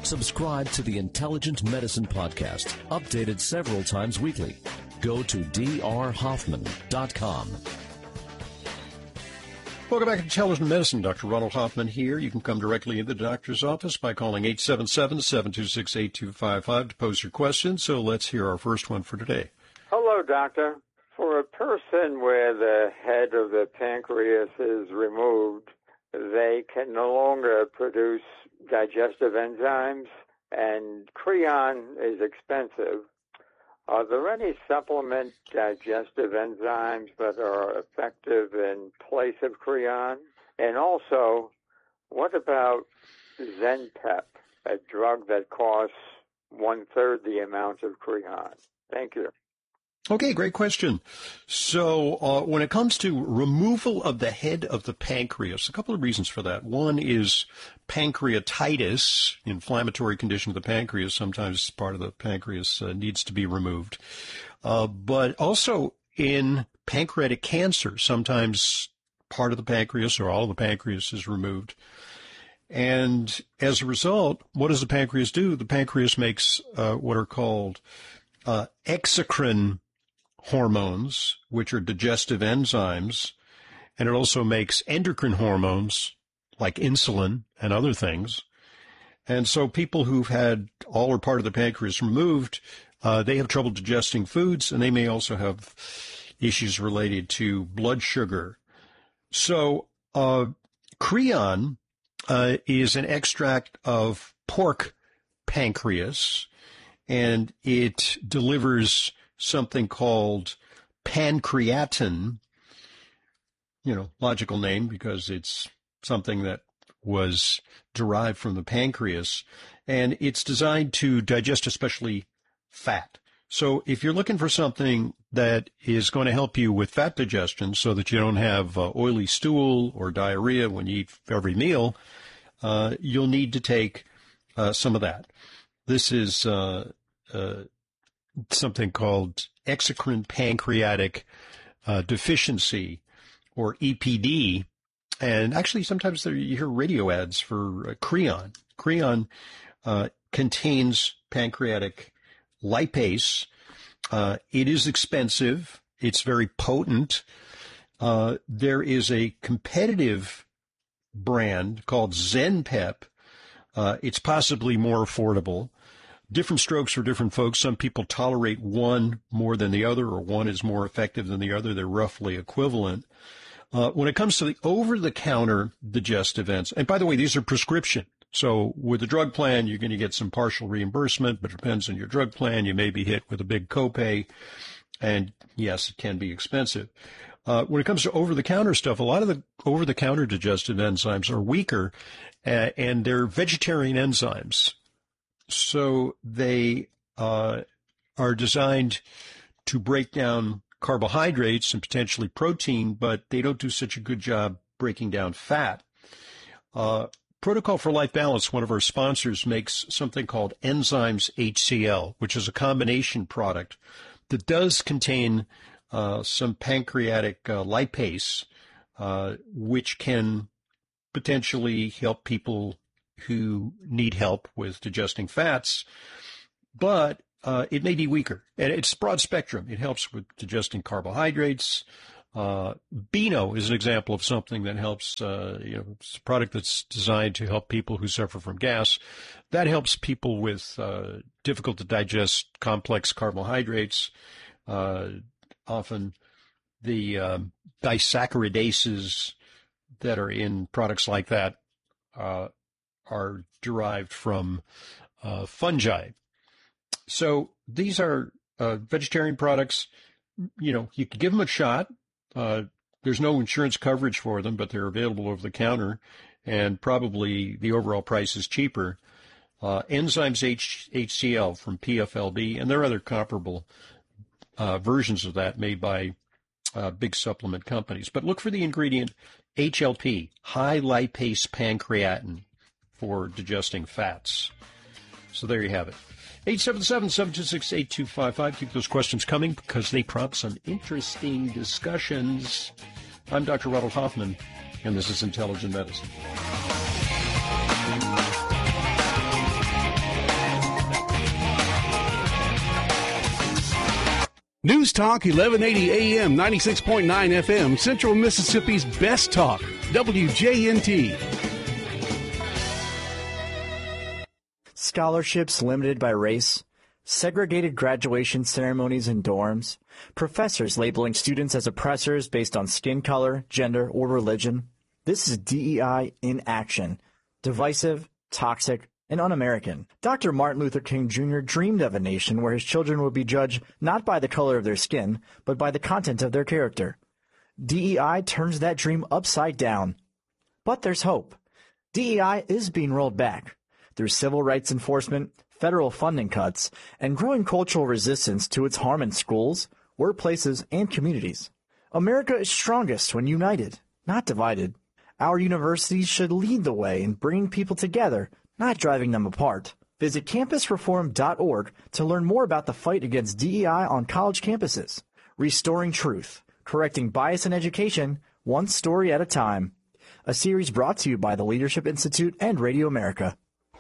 Subscribe to the Intelligent Medicine Podcast, updated several times weekly. Go to drhoffman.com. Welcome back to Intelligent Medicine. Dr. Ronald Hoffman here. You can come directly into the doctor's office by calling 877-726-8255 to pose your questions. So let's hear our first one for today. Hello, doctor. For a person where the head of the pancreas is removed, they can no longer produce digestive enzymes, and Creon is expensive. Are there any supplement digestive enzymes that are effective in place of Creon? And also, what about Zenpep, a drug that costs 1/3 the amount of Creon? Thank you. Okay, great question. So when it comes to removal of the head of the pancreas, a couple of reasons for that. One is pancreatitis, inflammatory condition of the pancreas. Sometimes part of the pancreas needs to be removed. But also in pancreatic cancer, sometimes part of the pancreas or all of the pancreas is removed. And as a result, what does the pancreas do? The pancreas makes what are called exocrine hormones, which are digestive enzymes, and it also makes endocrine hormones like insulin and other things. And so people who've had all or part of the pancreas removed, they have trouble digesting foods, and they may also have issues related to blood sugar. So Creon is an extract of pork pancreas, and it delivers something called pancreatin, logical name because it's something that was derived from the pancreas, and it's designed to digest especially fat. So if you're looking for something that is going to help you with fat digestion so that you don't have oily stool or diarrhea when you eat every meal, you'll need to take some of that. This is something called exocrine pancreatic deficiency, or EPD. And actually, sometimes you hear radio ads for Creon. Creon contains pancreatic lipase. It is expensive. It's very potent. There is a competitive brand called Zenpep. It's possibly more affordable. Different strokes for different folks. Some people tolerate one more than the other, or one is more effective than the other. They're roughly equivalent. When it comes to the over-the-counter digestive enzymes, and by the way, these are prescription. So with the drug plan, you're going to get some partial reimbursement, but it depends on your drug plan. You may be hit with a big copay, and yes, it can be expensive. When it comes to over-the-counter stuff, a lot of the over-the-counter digestive enzymes are weaker, and they're vegetarian enzymes. So they are designed to break down carbohydrates and potentially protein, but they don't do such a good job breaking down fat. Protocol for Life Balance, one of our sponsors, makes something called Enzymes HCl, which is a combination product that does contain some pancreatic lipase, which can potentially help people who need help with digesting fats, but it may be weaker. And it's broad spectrum. It helps with digesting carbohydrates. Beano is an example of something that helps, it's a product that's designed to help people who suffer from gas. That helps people with difficult to digest complex carbohydrates. Often the disaccharidases that are in products like that are derived from fungi. So these are vegetarian products. You can give them a shot. There's no insurance coverage for them, but they're available over the counter, and probably the overall price is cheaper. Enzymes HCl from PFLB, and there are other comparable versions of that made by big supplement companies. But look for the ingredient HLP, high lipase pancreatin, for digesting fats. So there you have it. 877-726-8255. Keep those questions coming because they prompt some interesting discussions. I'm Dr. Ronald Hoffman, and this is Intelligent Medicine. News Talk 1180 AM, 96.9 FM, Central Mississippi's best talk, WJNT. Scholarships limited by race, segregated graduation ceremonies in dorms, professors labeling students as oppressors based on skin color, gender, or religion. This is DEI in action. Divisive, toxic, and un-American. Dr. Martin Luther King Jr. dreamed of a nation where his children would be judged not by the color of their skin, but by the content of their character. DEI turns that dream upside down. But there's hope. DEI is being rolled back. Through civil rights enforcement, federal funding cuts, and growing cultural resistance to its harm in schools, workplaces, and communities. America is strongest when united, not divided. Our universities should lead the way in bringing people together, not driving them apart. Visit campusreform.org to learn more about the fight against DEI on college campuses. Restoring truth, correcting bias in education, one story at a time. A series brought to you by the Leadership Institute and Radio America.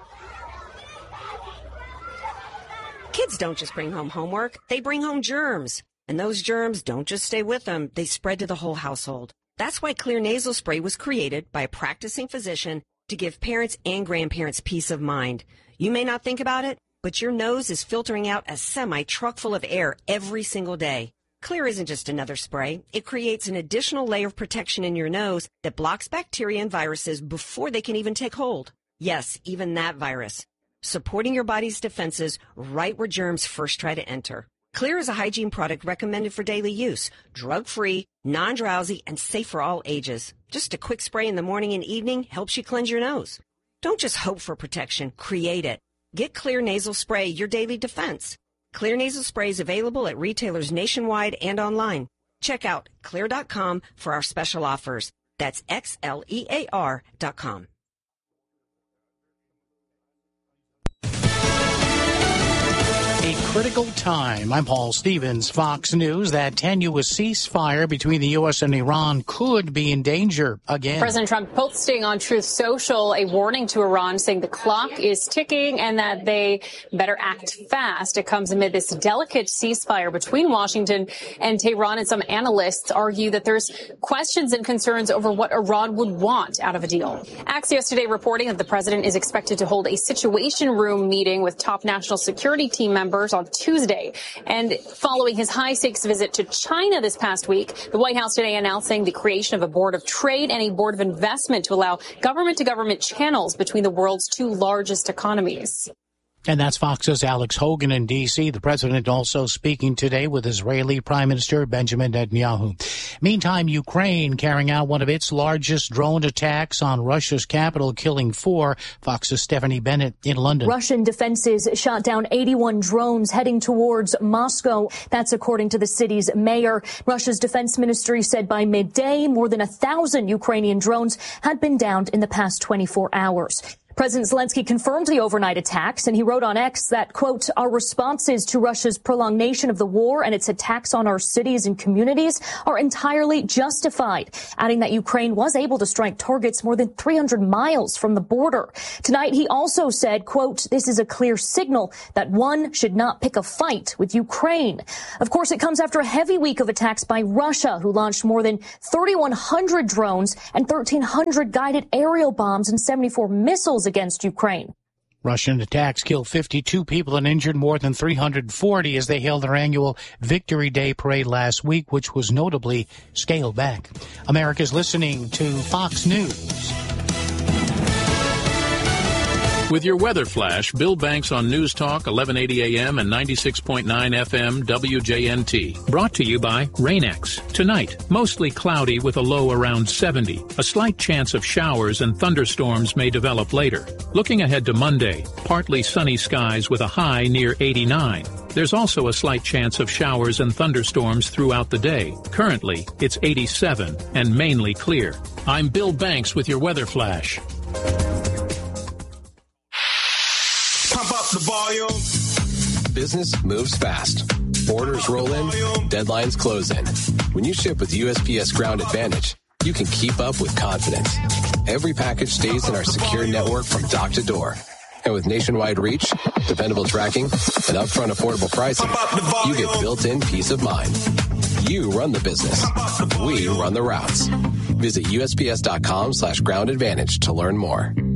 Kids don't just bring home homework, they bring home germs. And those germs don't just stay with them, they spread to the whole household. That's why Xlear nasal spray was created by a practicing physician to give parents and grandparents peace of mind. You may not think about it, but your nose is filtering out a semi-truck full of air every single day. Xlear isn't just another spray. It creates an additional layer of protection in your nose that blocks bacteria and viruses before they can even take hold. Yes, even that virus. Supporting your body's defenses right where germs first try to enter. Xlear is a hygiene product recommended for daily use, drug-free, non-drowsy, and safe for all ages. Just a quick spray in the morning and evening helps you cleanse your nose. Don't just hope for protection, create it. Get Xlear nasal spray, your daily defense. Xlear nasal spray is available at retailers nationwide and online. Check out Xlear.com for our special offers. That's XLEAR.com. A critical time. I'm Paul Stevens, Fox News. That tenuous ceasefire between the U.S. and Iran could be in danger again. President Trump posting on Truth Social a warning to Iran saying the clock is ticking and that they better act fast. It comes amid this delicate ceasefire between Washington and Tehran, and some analysts argue that there's questions and concerns over what Iran would want out of a deal. Axios today reporting that the president is expected to hold a situation room meeting with top national security team members on Tuesday. And following his high-stakes visit to China this past week, the White House today announcing the creation of a board of trade and a board of investment to allow government-to-government channels between the world's two largest economies. And that's Fox's Alex Hogan in D.C. The president also speaking today with Israeli Prime Minister Benjamin Netanyahu. Meantime, Ukraine carrying out one of its largest drone attacks on Russia's capital, killing 4. Fox's Stephanie Bennett in London. Russian defenses shot down 81 drones heading towards Moscow. That's according to the city's mayor. Russia's defense ministry said by midday, more than 1,000 Ukrainian drones had been downed in the past 24 hours. President Zelensky confirmed the overnight attacks, and he wrote on X that, quote, our responses to Russia's prolongation of the war and its attacks on our cities and communities are entirely justified, adding that Ukraine was able to strike targets more than 300 miles from the border. Tonight, he also said, quote, this is a clear signal that one should not pick a fight with Ukraine. Of course, it comes after a heavy week of attacks by Russia, who launched more than 3,100 drones and 1,300 guided aerial bombs and 74 missiles against Ukraine. Russian attacks killed 52 people and injured more than 340 as they held their annual Victory Day parade last week, which was notably scaled back. America's listening to Fox News. With your weather flash, Bill Banks on News Talk 1180 AM and 96.9 FM WJNT. Brought to you by Rain-X. Tonight, mostly cloudy with a low around 70. A slight chance of showers and thunderstorms may develop later. Looking ahead to Monday, partly sunny skies with a high near 89. There's also a slight chance of showers and thunderstorms throughout the day. Currently, it's 87 and mainly clear. I'm Bill Banks with your weather flash. Pump up the volume. Business moves fast. Orders roll in, deadlines close in. When you ship with USPS Ground Advantage, you can keep up with confidence. Every package stays in our secure network from dock to door. And with nationwide reach, dependable tracking, and upfront affordable pricing, you get built-in peace of mind. You run the business. We run the routes. Visit USPS.com/groundadvantage to learn more.